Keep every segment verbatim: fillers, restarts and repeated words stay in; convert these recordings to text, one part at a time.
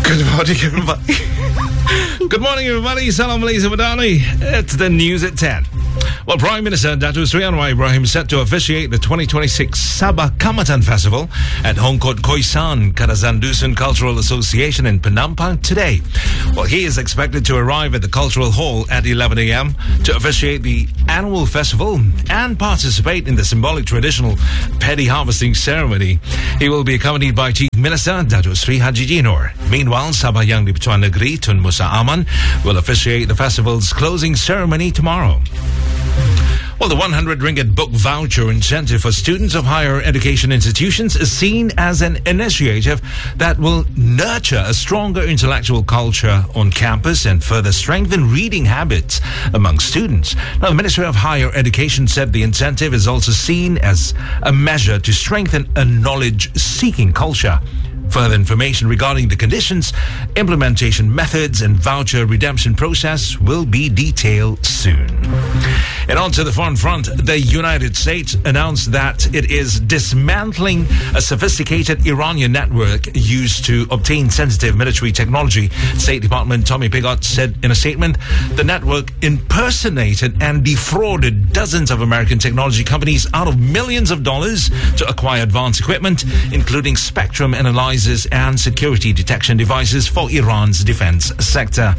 Good morning, everybody. Good morning, everybody. Salam Malaysia Madani. It's the news at ten. Well, Prime Minister Datuk Seri Anwar Ibrahim is set to officiate the twenty twenty-six Sabah Kamatan Festival at Hong Kong Khoisan Kadazan Dusun Cultural Association in Penampang today. Well, he is expected to arrive at the Cultural Hall at eleven a.m. to officiate the annual festival and participate in the symbolic traditional paddy harvesting ceremony. He will be accompanied by Chief Minister Datuk Seri Haji Jinor. Meanwhile, Sabah Yang di-Pertuan Negeri Tun Musa Aman will officiate the festival's closing ceremony tomorrow. Well, the one hundred ringgit book voucher incentive for students of higher education institutions is seen as an initiative that will nurture a stronger intellectual culture on campus and further strengthen reading habits among students. Now, the Ministry of Higher Education said the incentive is also seen as a measure to strengthen a knowledge-seeking culture. Further information regarding the conditions, implementation methods, and voucher redemption process will be detailed soon. And on to the foreign front, the United States announced that it is dismantling a sophisticated Iranian network used to obtain sensitive military technology. State Department Tommy Pigott said in a statement, the network impersonated and defrauded dozens of American technology companies out of millions of dollars to acquire advanced equipment, including spectrum analyzers and security detection devices for Iran's defense sector.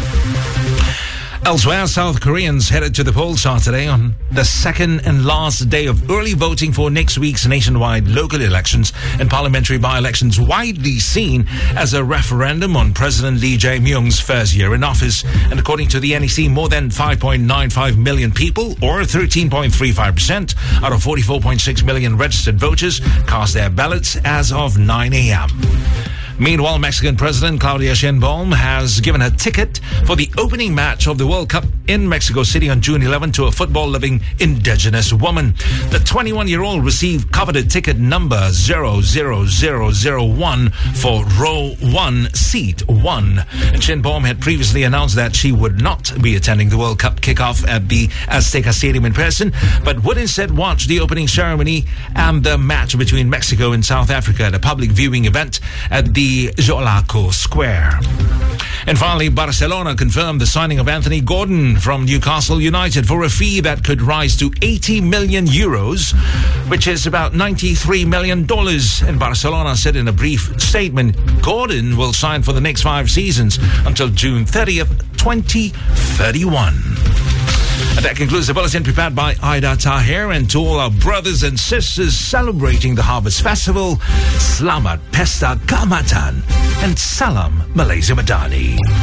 Elsewhere, South Koreans headed to the polls Saturday on the second and last day of early voting for next week's nationwide local elections and parliamentary by-elections, widely seen as a referendum on President Lee Jae-myung's first year in office. And according to the N E C, more than five point nine five million people, or thirteen point three five percent, out of forty-four point six million registered voters, cast their ballots as of nine a.m. Meanwhile, Mexican President Claudia Sheinbaum has given her ticket for the opening match of the World Cup in Mexico City on June eleventh to a football-loving indigenous woman. The twenty-one-year-old received coveted ticket number zero zero zero zero one for row one, seat one. And Sheinbaum had previously announced that she would not be attending the World Cup kickoff at the Azteca Stadium in person, but would instead watch the opening ceremony and the match between Mexico and South Africa at a public viewing event at the Jolaco Square. And finally, Barcelona confirmed the signing of Anthony Gordon from Newcastle United for a fee that could rise to eighty million euros, which is about ninety-three million dollars. And Barcelona said in a brief statement, Gordon will sign for the next five seasons until June thirtieth, twenty thirty-one. And that concludes the bulletin prepared by Aida Tahir. And to all our brothers and sisters celebrating the Harvest Festival, Selamat Pesta Kamatan and Salam Malaysia Madani.